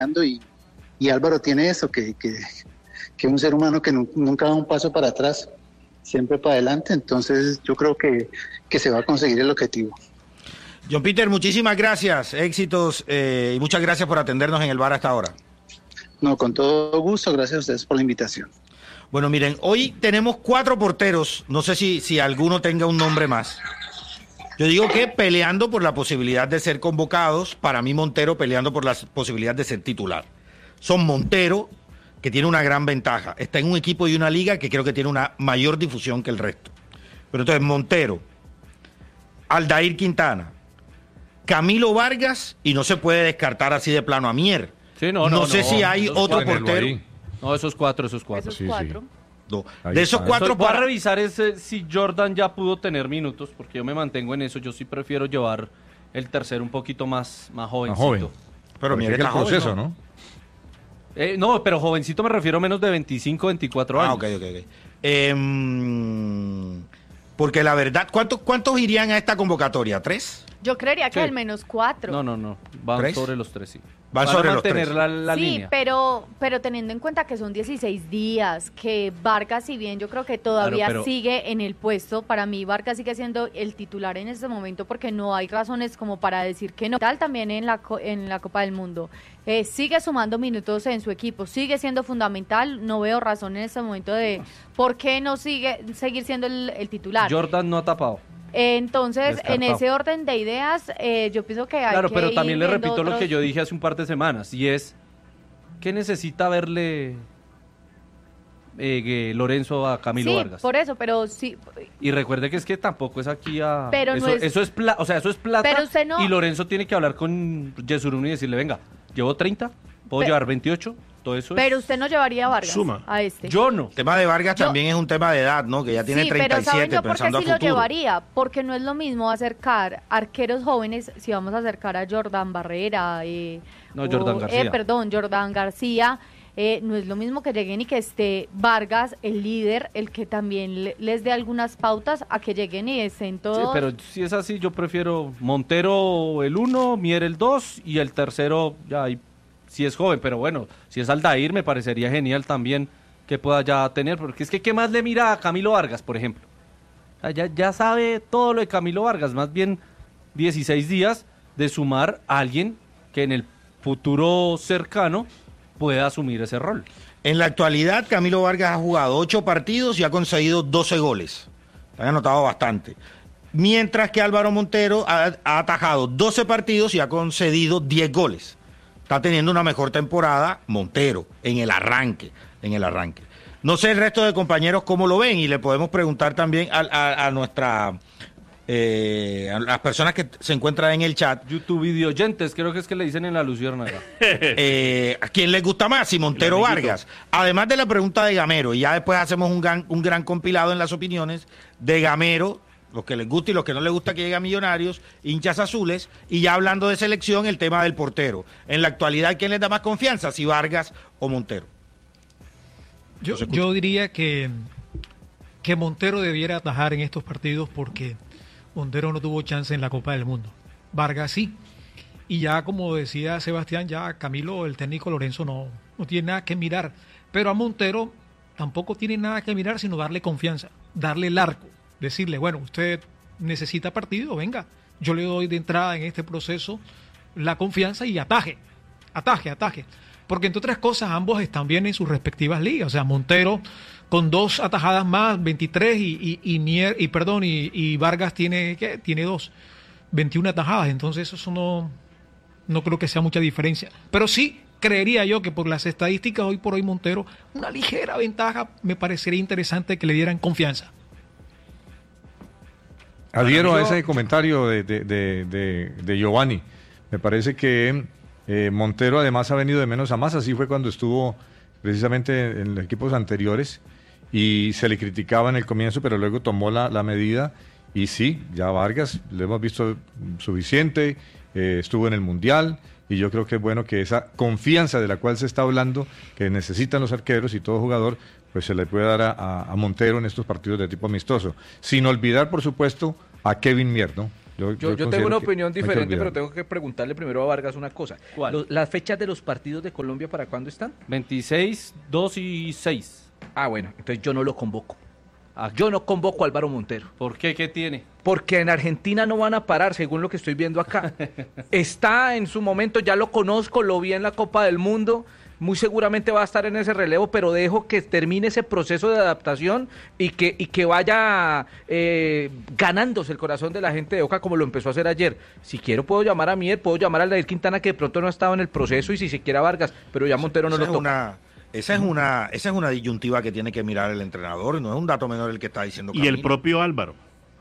y Álvaro tiene eso, que es un ser humano que nunca da un paso para atrás, siempre para adelante. Entonces yo creo que se va a conseguir el objetivo. John Peter, muchísimas gracias, éxitos y muchas gracias por atendernos en el bar hasta ahora. No, con todo gusto, gracias a ustedes por la invitación. Bueno, miren, hoy tenemos 4 porteros, no sé si alguno tenga un nombre más. Yo digo que peleando por la posibilidad de ser convocados, para mí Montero peleando por la posibilidad de ser titular. Son Montero, que tiene una gran ventaja, está en un equipo y una liga que creo que tiene una mayor difusión que el resto. Pero entonces Montero, Aldair Quintana, Camilo Vargas, y no se puede descartar así de plano a Mier. Sí, no sé si hay otro portero. No, esos cuatro. Esos Sí. cuatro. No. De esos 4 Voy a revisar si Jordan ya pudo tener minutos, porque yo me mantengo en eso. Yo sí prefiero llevar el tercero un poquito más jovencito. Joven. Pero mira que el proceso, ¿no? No, pero jovencito me refiero a menos de 25, 24 años. Ok. Porque la verdad, ¿cuántos irían a esta convocatoria? ¿3? Yo creería que Sí. al menos 4. No. Van 3. sobre los 3, sí. Van a sobre los mantener 3. la Sí, línea. pero teniendo en cuenta que son 16 días, que Vargas, si bien yo creo que todavía Claro, pero- sigue en el puesto, para mí Vargas sigue siendo el titular en este momento porque no hay razones como para decir que no. Tal también en la Copa del Mundo. Sigue sumando minutos en su equipo, sigue siendo fundamental, no veo razón en este momento de por qué no seguir siendo el titular. Jordan no ha tapado. Entonces, en Descartado. ese orden de ideas, yo pienso que hay Claro, que pero ir también le viendo repito lo otros- que yo dije hace un par de semanas, y es, ¿qué necesita verle Lorenzo a Camilo Sí, Vargas? por eso, pero sí, Y recuerde que es que tampoco es aquí a... Pero eso, no es- eso es plata, o sea, eso es plata, Pero usted no- y Lorenzo tiene que hablar con Yesurún y decirle, venga, llevo 30, puedo Pe- llevar 28, todo eso pero es... usted no llevaría a Vargas Suma. a este. Yo no. El tema de Vargas Yo- también es un tema de edad, ¿no? Que ya tiene Sí, pero 37, ¿saben yo por qué pensando a sí lo futuro. llevaría? Porque no es lo mismo acercar arqueros jóvenes, si vamos a acercar a Jordan Barrera, Jordan García. Jordan García, no es lo mismo que lleguen y que esté Vargas, el líder, el que también les dé algunas pautas, a que lleguen y estén todos... Sí, pero si es así, yo prefiero Montero el 1, Mier el 2, y el tercero ya ahí si es joven, pero bueno, si es Aldair me parecería genial también que pueda ya tener, porque es que ¿qué más le mira a Camilo Vargas, por ejemplo? O sea, ya sabe todo lo de Camilo Vargas, más bien 16 días de sumar a alguien que en el futuro cercano pueda asumir ese rol. En la actualidad, Camilo Vargas ha jugado 8 partidos y ha conseguido 12 goles. Han anotado bastante. Mientras que Álvaro Montero ha atajado 12 partidos y ha concedido 10 goles. Está teniendo una mejor temporada Montero en el arranque. No sé el resto de compañeros cómo lo ven y le podemos preguntar también a las personas que se encuentran en el chat YouTube videoyentes, creo que es que le dicen en la luciérnaga. a quién les gusta más, si Montero o Vargas. Además de la pregunta de Gamero, y ya después hacemos un gran compilado en las opiniones de Gamero, los que les gusta y los que no les gusta que llegue a Millonarios, hinchas azules, y ya hablando de selección, el tema del portero. En la actualidad, ¿quién les da más confianza, si Vargas o Montero? Yo diría que Montero debiera atajar en estos partidos porque Montero no tuvo chance en la Copa del Mundo. Vargas sí. Y ya, como decía Sebastián, ya Camilo, el técnico Lorenzo, no tiene nada que mirar. Pero a Montero tampoco tiene nada que mirar, sino darle confianza, darle el arco. Decirle, bueno, usted necesita partido, venga, yo le doy de entrada en este proceso la confianza y ataje. Porque entre otras cosas, ambos están bien en sus respectivas ligas. O sea, Montero con 2 atajadas más, 23, y Vargas tiene 2, 21 atajadas. Entonces eso no creo que sea mucha diferencia. Pero sí creería yo que por las estadísticas hoy por hoy Montero, una ligera ventaja, me parecería interesante que le dieran confianza. Adhiero a ese comentario de Giovanni. Me parece que Montero además ha venido de menos a más. Así fue cuando estuvo precisamente en los equipos anteriores y se le criticaba en el comienzo, pero luego tomó la medida. Y sí, ya Vargas lo hemos visto suficiente, estuvo en el Mundial, y yo creo que es bueno que esa confianza de la cual se está hablando, que necesitan los arqueros y todo jugador, pues se le puede dar a Montero en estos partidos de tipo amistoso. Sin olvidar, por supuesto, a Kevin Mier, ¿no? Yo tengo considero una que opinión hay que diferente, pero olvidarlo. tengo que preguntarle primero a Vargas una cosa. ¿Cuál? ¿Las fechas de los partidos de Colombia para cuándo están? 26, 2 y 6. Ah, bueno, entonces yo no lo convoco. Yo no convoco a Álvaro Montero. ¿Por qué? ¿Qué tiene? Porque en Argentina no van a parar, según lo que estoy viendo acá. Está en su momento, ya lo conozco, lo vi en la Copa del Mundo, muy seguramente va a estar en ese relevo, pero dejo que termine ese proceso de adaptación y que vaya ganándose el corazón de la gente de Boca como lo empezó a hacer ayer. Si quiero puedo llamar a Mier, puedo llamar a Aldair Quintana, que de pronto no ha estado en el proceso, y si se quiere a Vargas, pero ya Montero no lo toca. Esa es una disyuntiva que tiene que mirar el entrenador, no es un dato menor el que está diciendo Y Camilo. el propio Álvaro.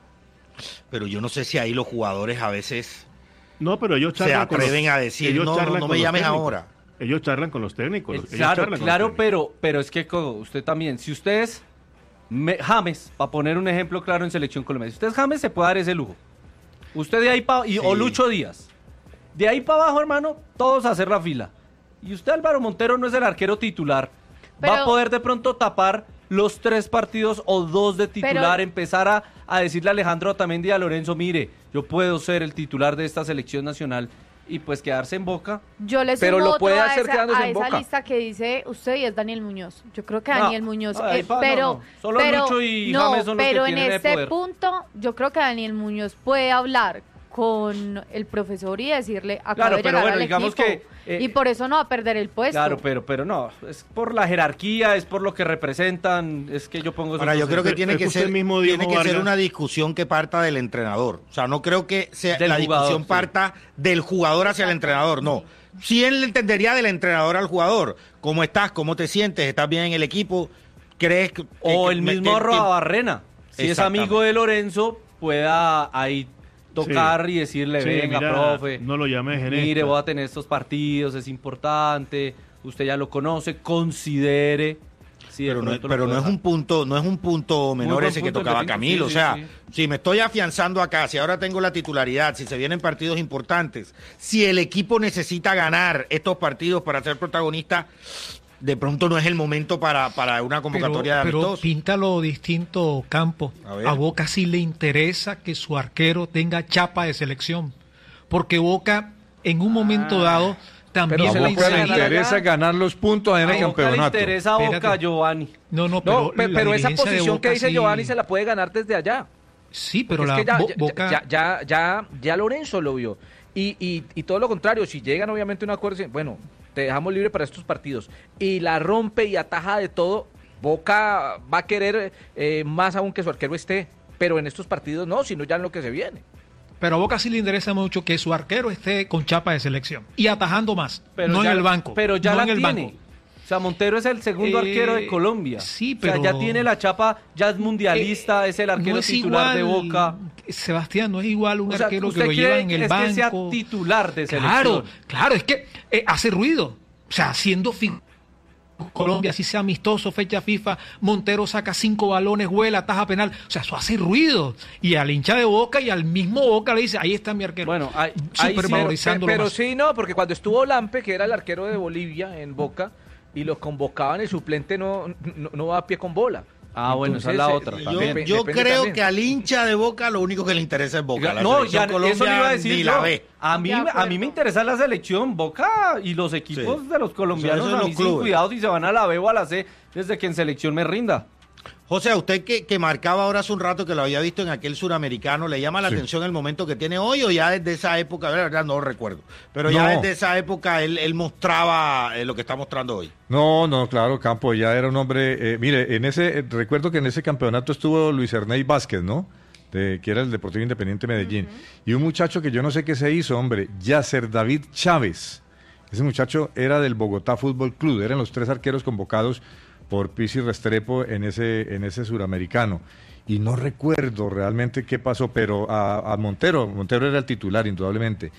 Pero yo no sé si ahí los jugadores a veces No, pero ellos se charlan atreven a decir, ellos no charlan me con los llames técnicos. ahora. Ellos charlan con los técnicos. ellos Claro, charlan con los claro, técnicos. pero es que usted también, si ustedes, James, para poner un ejemplo claro en Selección Colombia, si usted es James, se puede dar ese lujo. Usted de ahí o Lucho Díaz. De ahí para abajo, hermano, todos a hacer la fila. Y usted, Álvaro Montero, no es el arquero titular. Pero- Va a poder de pronto tapar los 3 partidos o 2 de titular, Pero- empezar a decirle a Alejandro Otamendi y a Lorenzo, mire, yo puedo ser el titular de esta selección nacional, y pues quedarse en Boca. Yo le Pero sumo lo otro puede a hacer esa, quedándose a en esa Boca. lista que dice usted, y es Daniel Muñoz. Yo creo que No, Daniel Muñoz, no, ahí pero, no. Solo pero, Lucho y no, James son los que pero en tienen el ese poder. punto, yo creo que Daniel Muñoz puede hablar con el profesor y decirle, acabo Claro, de pero llegar bueno, al digamos equipo, que, y por eso no va a perder el puesto. Claro, pero no, es por la jerarquía, es por lo que representan, es que yo pongo... esos Ahora, yo creo que Pero tiene es que que usted ser mismo dijo, tiene que ser Vargas. una discusión que parta del entrenador. O sea, no creo que sea Del la jugador, discusión sí. parta del jugador hacia el entrenador, no. Sí él entendería del entrenador al jugador. ¿Cómo estás? ¿Cómo te sientes? ¿Estás bien en el equipo? ¿Crees que... O que- el que- mismo que- Arrobarrena, si es Exactamente. amigo de Lorenzo, pueda ahí tocar y decirle, Sí, venga, mira, profe, no lo llames en mire, esta. voy a tener estos partidos, es importante, usted ya lo conoce, considere... si de Pero no, pronto lo pero puede no es dejar. un punto menor buen ese que punto el tocaba de Tito, Camilo. sí, O sea, sí. si me estoy afianzando acá, si ahora tengo la titularidad, si se vienen partidos importantes, si el equipo necesita ganar estos partidos para ser protagonista, de pronto no es el momento para una convocatoria de pero amistosos. píntalo distinto, Campo. A ver. A Boca sí le interesa que su arquero tenga chapa de selección, porque Boca en un momento dado también pero A se la le Boca puede le ganar interesa allá. ganar los puntos en A el Boca le campeonato. interesa a Boca, Espérate. Giovanni. No, No, la pero esa dirigencia de posición que Boca dice sí- Giovanni se la puede ganar desde allá. Sí, pero Porque la es que Boca ya Lorenzo lo vio. Y todo lo contrario, si llegan obviamente a un acuerdo, dicen, bueno, te dejamos libre para estos partidos, y la rompe y ataja de todo, Boca va a querer más aún que su arquero esté, pero en estos partidos no, sino ya en lo que se viene. Pero a Boca sí le interesa mucho que su arquero esté con chapa de selección y atajando más, no ya- en el banco. Pero ya no la en el tiene. banco. O sea, Montero es el segundo arquero de Colombia. sí, O sea, pero- ya tiene la chapa, ya es mundialista, es el arquero No es titular de igual, Boca. Sebastián, no es igual un O sea, arquero que usted lo quiere lleva en el es banco. que sea titular de selección. Claro, claro, es que hace ruido. O sea, siendo Colombia, si sea amistoso, fecha FIFA, Montero saca 5 balones, vuela, taja penal. O sea, eso hace ruido. Y al hincha de Boca y al mismo Boca le dice, ahí está mi arquero. Bueno, ahí Súper sí, valorizándolo Pero más. sí, no, porque cuando estuvo Lampe, que era el arquero de Bolivia en Boca, y lo convocaban, el suplente no va a pie con bola. Ah, bueno, esa es la otra. Yo- también. Yo depende creo también. que al hincha de Boca lo único que le interesa es Boca. La No, selección ya, Colombia eso le iba a decir ni yo. la ve. A mí, De a acuerdo. mí me interesa la selección, Boca y los equipos Sí. de los colombianos. Eso es A los mí sin clubes. cuidado si se van a la B o a la C desde que en selección me rinda. José, a usted que marcaba ahora hace un rato que lo había visto en aquel suramericano, ¿le llama la Sí. atención el momento que tiene hoy o ya desde esa época? La verdad no lo recuerdo, pero ya No. desde esa época él mostraba lo que está mostrando hoy. No, claro, Campo ya era un hombre. Mire, recuerdo que en ese campeonato estuvo Luis Ernei Vázquez, ¿no? Que era el Deportivo Independiente Medellín. Y un muchacho que yo no sé qué se hizo, hombre, Yasser David Chávez. Ese muchacho era del Bogotá Fútbol Club, eran los 3 arqueros convocados por Pizzi Restrepo en ese suramericano. Y no recuerdo realmente qué pasó, pero a Montero era el titular, indudablemente.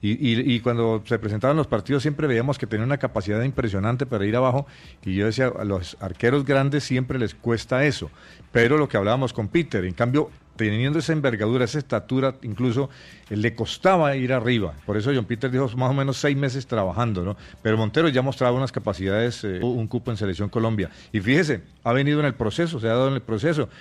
Y cuando se presentaban los partidos siempre veíamos que tenía una capacidad impresionante para ir abajo, y yo decía, a los arqueros grandes siempre les cuesta eso. Pero lo que hablábamos con Peter, en cambio, teniendo esa envergadura, esa estatura, incluso le costaba ir arriba. Por eso John Peter dijo más o menos 6 meses trabajando, ¿no? Pero Montero ya mostraba unas capacidades, un cupo en Selección Colombia. Y fíjese, ha venido en el proceso, se ha dado en el proceso.